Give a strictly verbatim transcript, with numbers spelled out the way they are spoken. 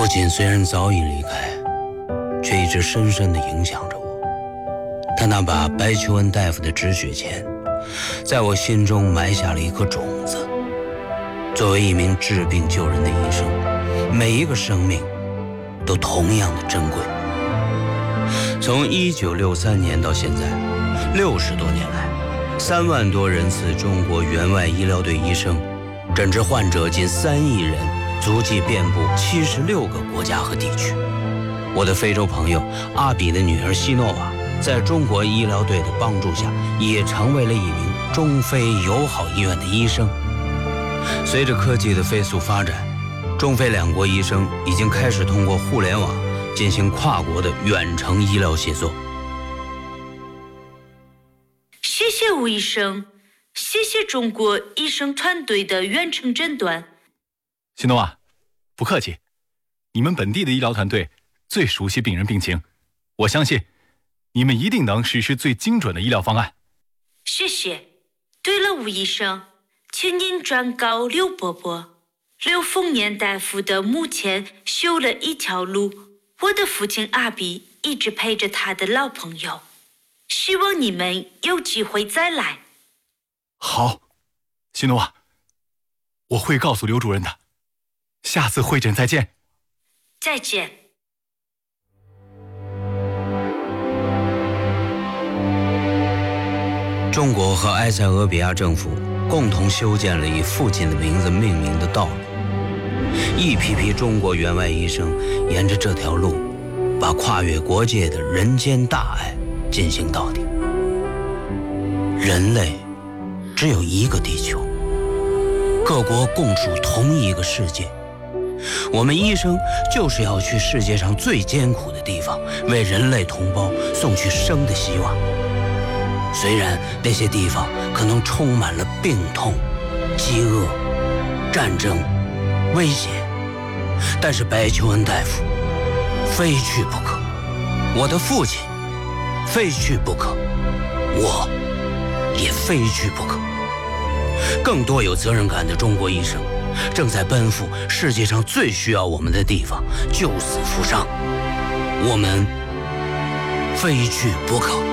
父亲虽然早已离开，却一直深深地影响着我。他那把白求恩大夫的止血钳，在我心中埋下了一颗种子。作为一名治病救人的医生，每一个生命都同样的珍贵。从一九六三年到现在，六十多年来，三万多人次中国援外医疗队医生，诊治患者近三亿人，足迹遍布七十六个国家和地区。我的非洲朋友阿比的女儿希诺瓦，在中国医疗队的帮助下，也成为了一名中非友好医院的医生。随着科技的飞速发展，中非两国医生已经开始通过互联网进行跨国的远程医疗协作。 谢谢吴医生，谢谢中国医生团队的远程诊断。 希诺瓦，不客气，你们本地的医疗团队最熟悉病人病情，我相信你们一定能实施最精准的医疗方案。 谢谢。对了，吴医生，请您转告刘伯伯，刘丰年大夫的墓前修了一条路，我的父亲阿比一直陪着他的老朋友，希望你们有机会再来。 好，希诺瓦，我会告诉刘主任的。下次会诊再见。 再见。 中国和埃塞俄比亚政府共同修建了以父亲的名字命名的道路，一批批中国援外医生沿着这条路，把跨越国界的人间大爱进行到底。人类只有一个地球，各国共处同一个世界。我们医生就是要去世界上最艰苦的地方，为人类同胞送去生的希望。虽然那些地方可能充满了病痛、饥饿、战争、危险，但是白求恩大夫非去不可，我的父亲非去不可，我也非去不可。更多有责任感的中国医生正在奔赴世界上最需要我们的地方，救死扶伤，我们非去不可。